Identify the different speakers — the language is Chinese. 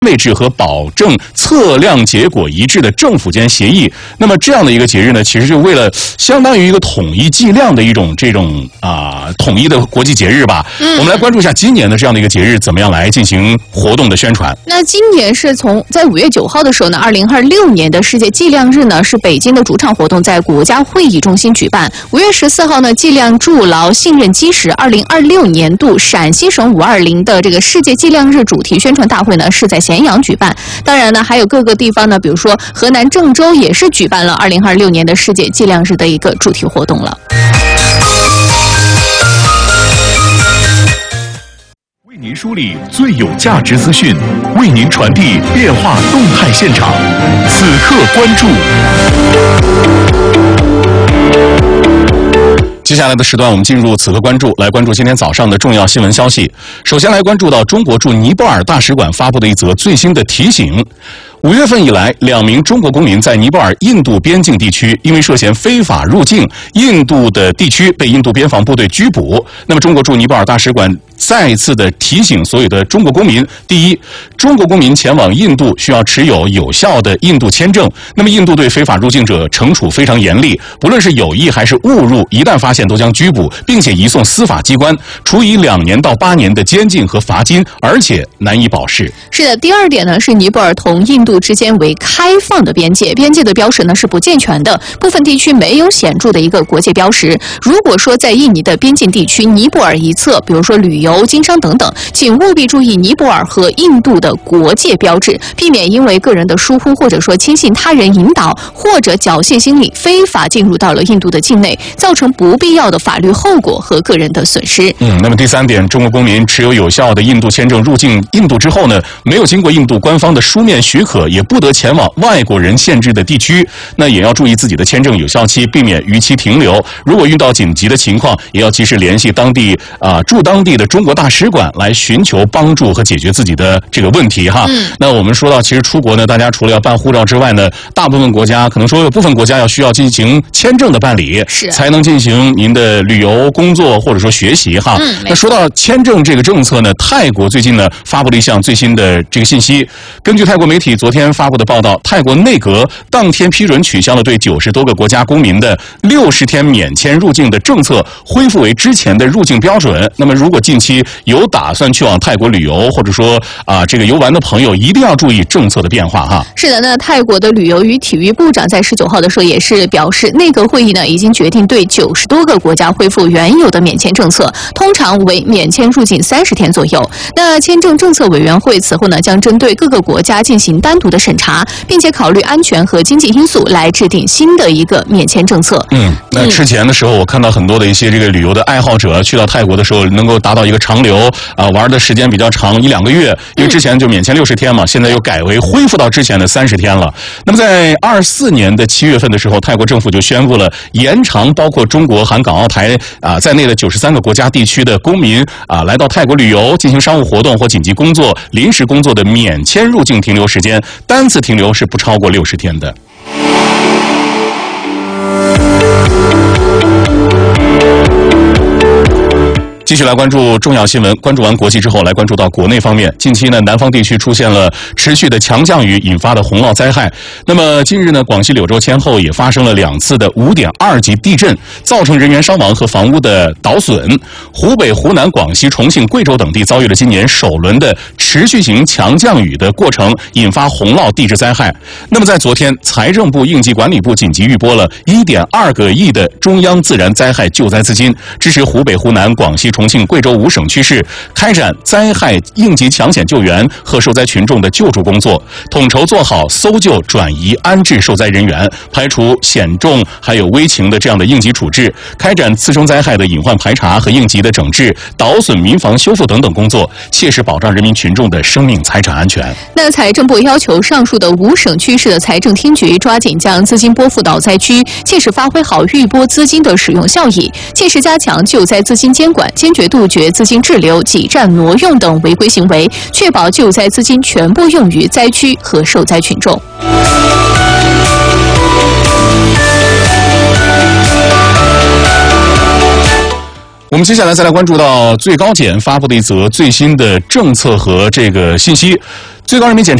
Speaker 1: 位置和保证测量结果一致的政府间协议。那么这样的一个节日呢，其实就为了相当于一个统一计量的一种统一的国际节日吧。我们来关注一下今年的这样的一个节日怎么样来进行活动的宣传。
Speaker 2: 那今年是在5月9号的时候呢，2026年的世界计量日呢是北京的主场活动在国家会议中心举办。5月14号呢，计量筑牢信任基石2026年度陕西省520的这个世界计量日主题宣传大会呢是在咸阳举办。当然呢，还有各个地方呢，比如说河南郑州也是举办了2026年的世界计量日的一个主题活动了。
Speaker 3: 为您梳理最有价值资讯，为您传递变化动态现场。此刻关注。
Speaker 1: 接下来的时段，我们进入此刻关注，来关注今天早上的重要新闻消息。首先来关注到中国驻尼泊尔大使馆发布的一则最新的提醒。5月份以来，2名中国公民在尼泊尔印度边境地区因为涉嫌非法入境印度的地区被印度边防部队拘捕。那么中国驻尼泊尔大使馆再一次的提醒所有的中国公民：第一，中国公民前往印度需要持有有效的印度签证。那么印度对非法入境者惩处非常严厉，不论是有意还是误入，一旦发现都将拘捕，并且移送司法机关，处以2年到8年的监禁和罚金，而且难以保释。
Speaker 2: 是的，第二点呢是尼泊尔同印度之间为开放的边界，边界的标识呢是不健全的，部分地区没有显著的一个国界标识。如果说在印尼的边境地区尼泊尔一侧，比如说旅游、经商等等，请务必注意尼泊尔和印度的国界标志，避免因为个人的疏忽或者说轻信他人引导或者侥幸心理非法进入到了印度的境内，造成不必要的法律后果和个人的损失。
Speaker 1: 那么第3点，中国公民持有有效的印度签证入境印度之后呢，没有经过印度官方的书面许可，也不得前往外国人限制的地区。那也要注意自己的签证有效期，避免逾期停留。如果遇到紧急的情况，也要及时联系驻当地的中国大使馆来寻求帮助和解决自己的这个问题哈。那我们说到，其实出国呢，大家除了要办护照之外呢，大部分国家可能说有部分国家要需要进行签证的办理，才能进行您的旅游、工作或者说学习哈。那说到签证这个政策呢，泰国最近呢发布了一项最新的这个信息。根据泰国媒体昨天发布的报道，泰国内阁当天批准取消了对90多个国家公民的60天免签入境的政策，恢复为之前的入境标准。那么如果近期有打算去往泰国旅游或者说这个游玩的朋友，一定要注意政策的变化哈。
Speaker 2: 是的，那泰国的旅游与体育部长在19号的时候也是表示，内阁会议呢已经决定对90多个国家恢复原有的免签政策，通常为免签入境30天左右。那签证政策委员会此后呢将针对各个国家进行单独的审查，并且考虑安全和经济因素来制定新的一个免签政策。
Speaker 1: 那之前的时候，我看到很多的一些这个旅游的爱好者去到泰国的时候，能够达到一个长留玩的时间比较长，1-2个月，因为之前就免签60天嘛，现在又改为恢复到之前的30天了。那么在24年的7月份的时候，泰国政府就宣布了延长包括中国、韩、港、澳、台在内的93个国家地区的公民来到泰国旅游、进行商务活动或紧急工作、临时工作的免签入境停留时间，单次停留是不超过60天的。继续来关注重要新闻，关注完国际之后，来关注到国内方面。近期呢，南方地区出现了持续的强降雨引发的洪涝灾害。那么近日呢，广西柳州前后也发生了2次的5.2级地震，造成人员伤亡和房屋的倒损。湖北、湖南、广西、重庆、贵州等地遭遇了今年首轮的持续性强降雨的过程，引发洪涝地质灾害。那么在昨天，财政部、应急管理部紧急预拨了1.2个亿的中央自然灾害救灾资金，支持湖北、湖南、广西、重庆、贵州5省区市开展灾害应急抢险救援和受灾群众的救助工作，统筹做好搜救、转移、安置受灾人员，排除险重还有危情的这样的应急处置，开展次生灾害的隐患排查和应急的整治、倒损民房修复等等工作，切实保障人民群众的生命财产安全。
Speaker 2: 那财政部要求上述的5省区市的财政厅局抓紧将资金拨付到灾区，切实发挥好预拨资金的使用效益，切实加强救灾资金监管，坚决杜绝资金滞留、挤占挪用等违规行为，确保救灾资金全部用于灾区和受灾群众。
Speaker 1: 我们接下来再来关注到最高检发布的一则最新的政策和这个信息。 最高人民检察